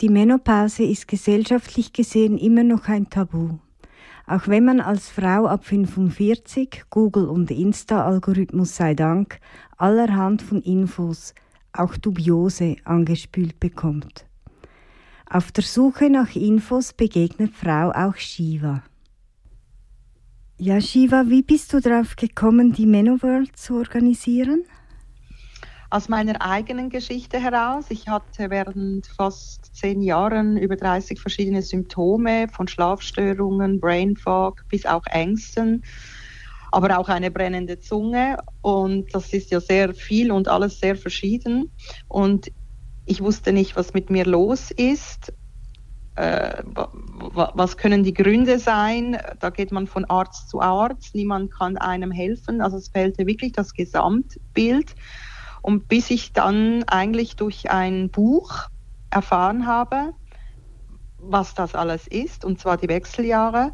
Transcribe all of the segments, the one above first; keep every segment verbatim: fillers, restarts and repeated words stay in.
Die Menopause ist gesellschaftlich gesehen immer noch ein Tabu. Auch wenn man als Frau ab fünfundvierzig, Google und Insta-Algorithmus sei Dank, allerhand von Infos, auch dubiose, angespült bekommt. Auf der Suche nach Infos begegnet Frau auch Shiva. Ja, Shiva, wie bist du darauf gekommen, die Menoworld zu organisieren? Aus meiner eigenen Geschichte heraus. Ich hatte während fast zehn Jahren über dreißig verschiedene Symptome, von Schlafstörungen, Brain Fog bis auch Ängsten, aber auch eine brennende Zunge. Und das ist ja sehr viel und alles sehr verschieden. Und ich wusste nicht, was mit mir los ist. Äh, was können die Gründe sein? Da geht man von Arzt zu Arzt. Niemand kann einem helfen. Also es fehlte wirklich das Gesamtbild. Und bis ich dann eigentlich durch ein Buch erfahren habe, was das alles ist, und zwar die Wechseljahre,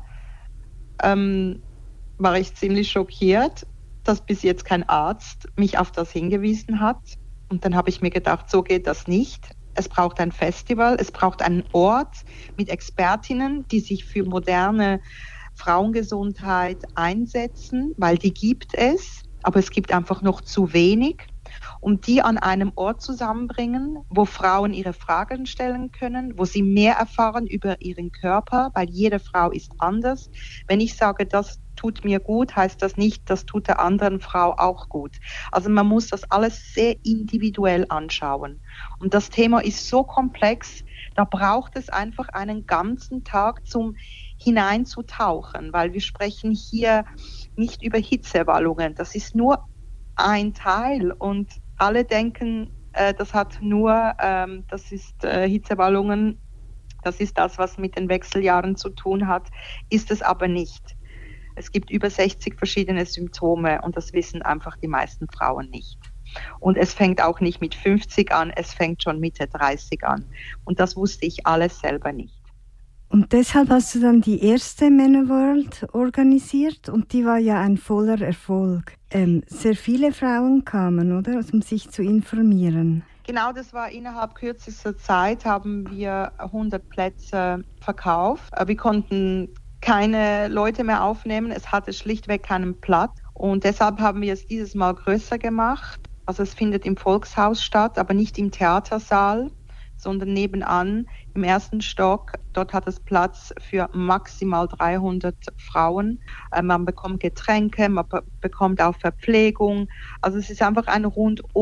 ähm, war ich ziemlich schockiert, dass bis jetzt kein Arzt mich auf das hingewiesen hat. Und dann habe ich mir gedacht, so geht das nicht. Es braucht ein Festival, es braucht einen Ort mit Expertinnen, die sich für moderne Frauengesundheit einsetzen, weil die gibt es, aber es gibt einfach noch zu wenig. Um die an einem Ort zusammenbringen, wo Frauen ihre Fragen stellen können, wo sie mehr erfahren über ihren Körper, weil jede Frau ist anders. Wenn ich sage, das tut mir gut, heißt das nicht, das tut der anderen Frau auch gut. Also man muss das alles sehr individuell anschauen. Und das Thema ist so komplex, da braucht es einfach einen ganzen Tag zum hineinzutauchen, weil wir sprechen hier nicht über Hitzewallungen. Das ist nur ein Teil und alle denken, äh, das hat nur, ähm, das ist äh, Hitzewallungen, das ist das, was mit den Wechseljahren zu tun hat, ist es aber nicht. Es gibt über sechzig verschiedene Symptome und das wissen einfach die meisten Frauen nicht. Und es fängt auch nicht mit fünfzig an, es fängt schon Mitte dreißig an. Und das wusste ich alles selber nicht. Und deshalb hast du dann die erste Menoworld organisiert und die war ja ein voller Erfolg. Ähm, sehr viele Frauen kamen, oder? Um sich zu informieren. Genau, das war innerhalb kürzester Zeit, haben wir hundert Plätze verkauft. Wir konnten keine Leute mehr aufnehmen, es hatte schlichtweg keinen Platz und deshalb haben wir es dieses Mal größer gemacht. Also es findet im Volkshaus statt, aber nicht im Theatersaal, sondern nebenan im ersten Stock. Dort hat es Platz für maximal dreihundert Frauen. Äh, man bekommt Getränke, man be- bekommt auch Verpflegung. Also es ist einfach ein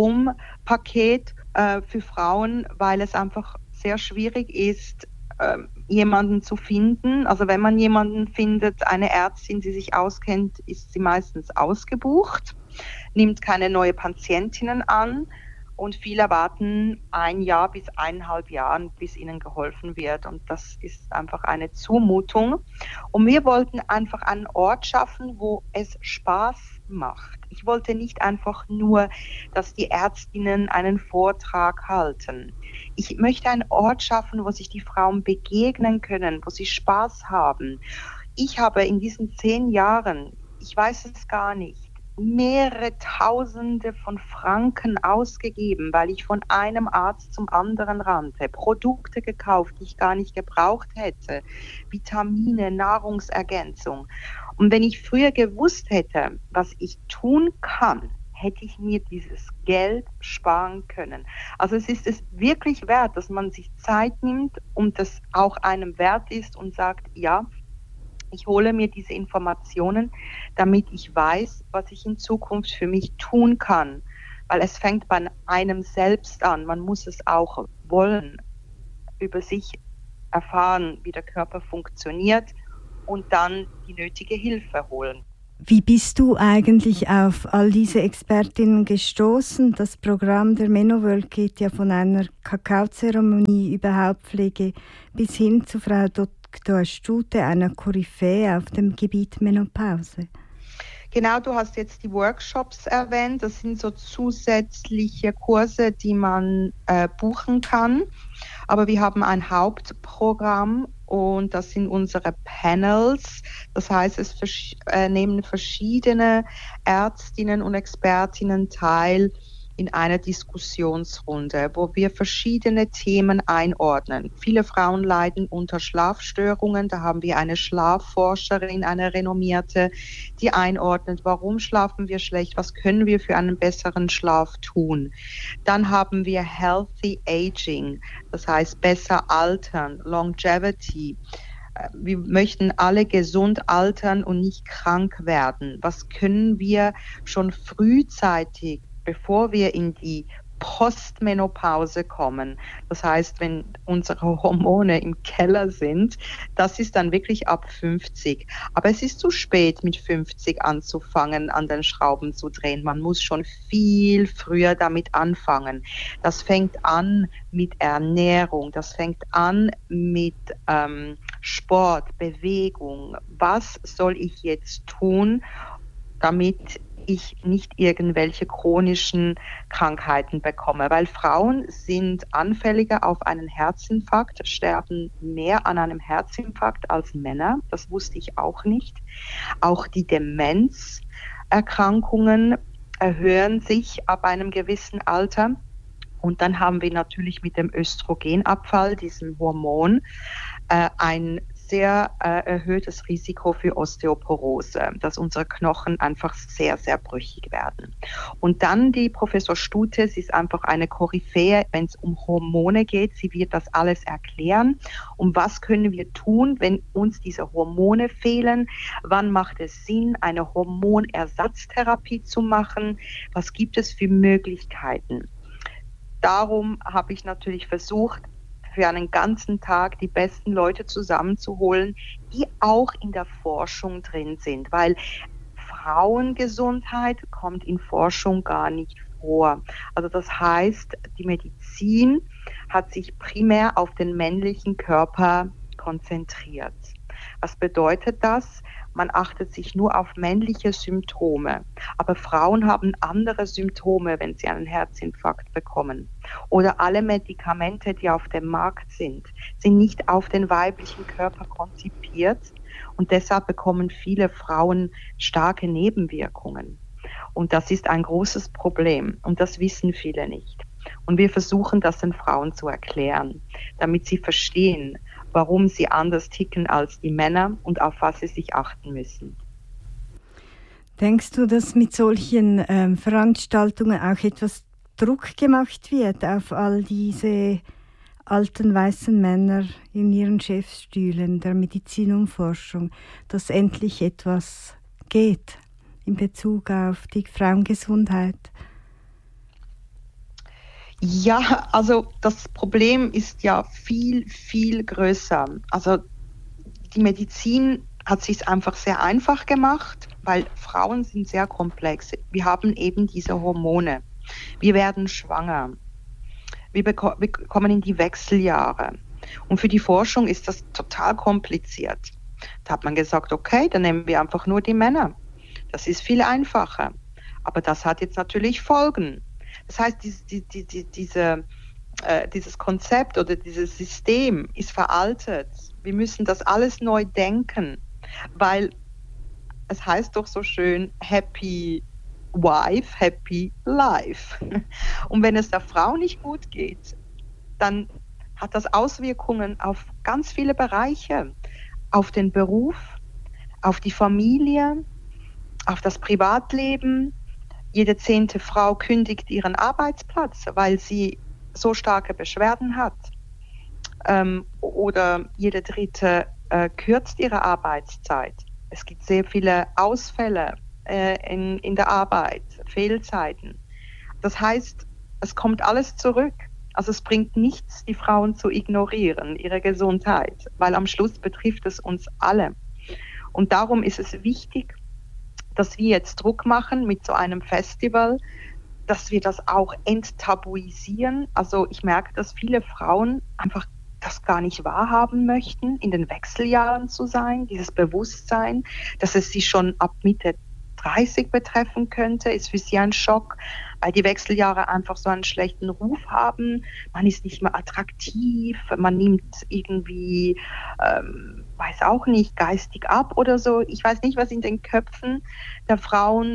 Rundum-Paket äh, für Frauen, weil es einfach sehr schwierig ist, äh, jemanden zu finden. Also wenn man jemanden findet, eine Ärztin, die sich auskennt, ist sie meistens ausgebucht, nimmt keine neuen Patientinnen an. Und viele warten ein Jahr bis eineinhalb Jahren, bis ihnen geholfen wird. Und das ist einfach eine Zumutung. Und wir wollten einfach einen Ort schaffen, wo es Spaß macht. Ich wollte nicht einfach nur, dass die Ärztinnen einen Vortrag halten. Ich möchte einen Ort schaffen, wo sich die Frauen begegnen können, wo sie Spaß haben. Ich habe in diesen zehn Jahren, ich weiß es gar nicht, mehrere Tausende von Franken ausgegeben, weil ich von einem Arzt zum anderen rannte, Produkte gekauft, die ich gar nicht gebraucht hätte, Vitamine, Nahrungsergänzung. Und wenn ich früher gewusst hätte, was ich tun kann, hätte ich mir dieses Geld sparen können. Also es ist es wirklich wert, dass man sich Zeit nimmt und das auch einem wert ist und sagt, ja, ich hole mir diese Informationen, damit ich weiß, was ich in Zukunft für mich tun kann. Weil es fängt bei einem selbst an. Man muss es auch wollen, über sich erfahren, wie der Körper funktioniert und dann die nötige Hilfe holen. Wie bist du eigentlich auf all diese Expertinnen gestoßen? Das Programm der Menoworld geht ja von einer Kakaozeremonie über Hautpflege bis hin zu Frau Doktor Stute, einer Koryphäe auf dem Gebiet Menopause. Genau, du hast jetzt die Workshops erwähnt. Das sind so zusätzliche Kurse, die man äh, buchen kann. Aber wir haben ein Hauptprogramm und das sind unsere Panels. Das heißt, es vers- äh, nehmen verschiedene Ärztinnen und Expertinnen teil in einer Diskussionsrunde, wo wir verschiedene Themen einordnen. Viele Frauen leiden unter Schlafstörungen. Da haben wir eine Schlafforscherin, eine renommierte, die einordnet, warum schlafen wir schlecht, was können wir für einen besseren Schlaf tun. Dann haben wir Healthy Aging, das heißt besser altern, Longevity. Wir möchten alle gesund altern und nicht krank werden. Was können wir schon frühzeitig, bevor wir in die Postmenopause kommen, das heißt, wenn unsere Hormone im Keller sind, das ist dann wirklich ab fünfzig. Aber es ist zu spät, mit fünfzig anzufangen, an den Schrauben zu drehen. Man muss schon viel früher damit anfangen. Das fängt an mit Ernährung, das fängt an mit ähm, Sport, Bewegung. Was soll ich jetzt tun, damit ich nicht irgendwelche chronischen Krankheiten bekomme, weil Frauen sind anfälliger auf einen Herzinfarkt, sterben mehr an einem Herzinfarkt als Männer. Das wusste ich auch nicht. Auch die Demenzerkrankungen erhöhen sich ab einem gewissen Alter. Und dann haben wir natürlich mit dem Östrogenabfall, diesem Hormon, äh, ein sehr äh, erhöhtes Risiko für Osteoporose, dass unsere Knochen einfach sehr, sehr brüchig werden. Und dann die Professor Stute, sie ist einfach eine Koryphäe, wenn es um Hormone geht. Sie wird das alles erklären. Und was können wir tun, wenn uns diese Hormone fehlen? Wann macht es Sinn, eine Hormonersatztherapie zu machen? Was gibt es für Möglichkeiten? Darum habe ich natürlich versucht, für einen ganzen Tag die besten Leute zusammenzuholen, die auch in der Forschung drin sind, weil Frauengesundheit kommt in Forschung gar nicht vor. Also das heißt, die Medizin hat sich primär auf den männlichen Körper konzentriert. Was bedeutet das? Man achtet sich nur auf männliche Symptome. Aber Frauen haben andere Symptome, wenn sie einen Herzinfarkt bekommen. Oder alle Medikamente, die auf dem Markt sind, sind nicht auf den weiblichen Körper konzipiert. Und deshalb bekommen viele Frauen starke Nebenwirkungen. Und das ist ein großes Problem. Und das wissen viele nicht. Und wir versuchen das den Frauen zu erklären, damit sie verstehen, warum sie anders ticken als die Männer und auf was sie sich achten müssen. Denkst du, dass mit solchen ähm, Veranstaltungen auch etwas Druck gemacht wird auf all diese alten weißen Männer in ihren Chefstühlen der Medizin und Forschung, dass endlich etwas geht in Bezug auf die Frauengesundheit? Ja, also das Problem ist ja viel, viel größer. Also die Medizin hat es sich einfach sehr einfach gemacht, weil Frauen sind sehr komplex. Wir haben eben diese Hormone. Wir werden schwanger. Wir, beko- wir kommen in die Wechseljahre. Und für die Forschung ist das total kompliziert. Da hat man gesagt, okay, dann nehmen wir einfach nur die Männer. Das ist viel einfacher. Aber das hat jetzt natürlich Folgen. Das heißt, die, die, die, diese, äh, dieses Konzept oder dieses System ist veraltet. Wir müssen das alles neu denken, weil es heißt doch so schön, happy wife, happy life. Und wenn es der Frau nicht gut geht, dann hat das Auswirkungen auf ganz viele Bereiche, auf den Beruf, auf die Familie, auf das Privatleben. Jede zehnte Frau kündigt ihren Arbeitsplatz, weil sie so starke Beschwerden hat. Ähm, oder jede dritte äh, kürzt ihre Arbeitszeit. Es gibt sehr viele Ausfälle äh, in, in der Arbeit, Fehlzeiten. Das heißt, es kommt alles zurück. Also es bringt nichts, die Frauen zu ignorieren, ihre Gesundheit, weil am Schluss betrifft es uns alle. Und darum ist es wichtig, dass wir jetzt Druck machen mit so einem Festival, dass wir das auch enttabuisieren. Also ich merke, dass viele Frauen einfach das gar nicht wahrhaben möchten, in den Wechseljahren zu sein, dieses Bewusstsein, dass es sie schon ab Mitte dreißig betreffen könnte, ist für sie ein Schock, weil die Wechseljahre einfach so einen schlechten Ruf haben. Man ist nicht mehr attraktiv, man nimmt irgendwie, ähm, weiß auch nicht, geistig ab oder so. Ich weiß nicht, was in den Köpfen der Frauen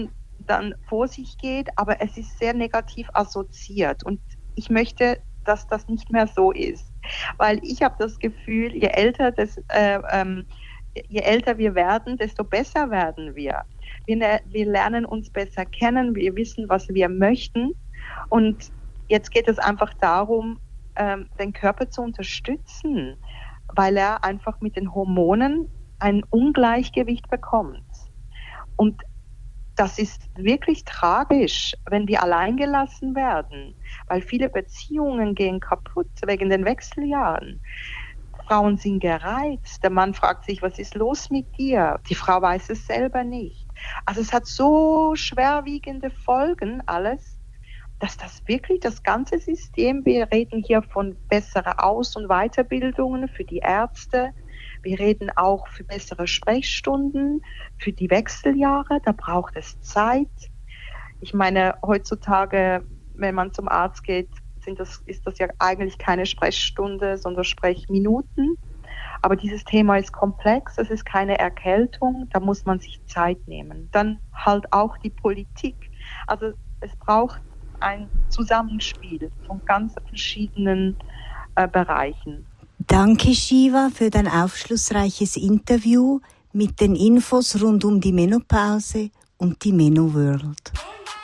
dann vor sich geht, aber es ist sehr negativ assoziiert. Und ich möchte, dass das nicht mehr so ist, weil ich habe das Gefühl, je älter, das, äh, ähm, je älter wir werden, desto besser werden wir. wir. Wir lernen uns besser kennen, wir wissen, was wir möchten und jetzt geht es einfach darum, ähm, den Körper zu unterstützen, weil er einfach mit den Hormonen ein Ungleichgewicht bekommt. Und das ist wirklich tragisch, wenn wir allein gelassen werden, weil viele Beziehungen gehen kaputt wegen den Wechseljahren. Frauen sind gereizt, der Mann fragt sich, was ist los mit dir? Die Frau weiß es selber nicht. Also es hat so schwerwiegende Folgen alles, dass das wirklich das ganze System, wir reden hier von besseren Aus- und Weiterbildungen für die Ärzte, wir reden auch für bessere Sprechstunden, für die Wechseljahre, da braucht es Zeit. Ich meine, heutzutage, wenn man zum Arzt geht, sind das, ist das ja eigentlich keine Sprechstunde, sondern Sprechminuten. Aber dieses Thema ist komplex, es ist keine Erkältung, da muss man sich Zeit nehmen. Dann halt auch die Politik. Also es braucht ein Zusammenspiel von ganz verschiedenen äh, Bereichen. Danke, Shiva, für dein aufschlussreiches Interview mit den Infos rund um die Menopause und die Meno-World.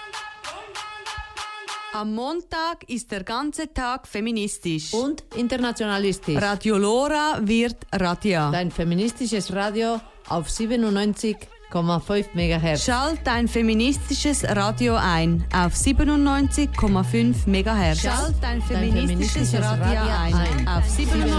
Am Montag ist der ganze Tag feministisch. Und internationalistisch. Radio Lora wird Radia. Dein feministisches Radio auf siebenundneunzig Komma fünf Megahertz. Schalt dein feministisches Radio ein auf siebenundneunzig Komma fünf Megahertz. Schalt dein feministisches Radio ein auf siebenundneunzig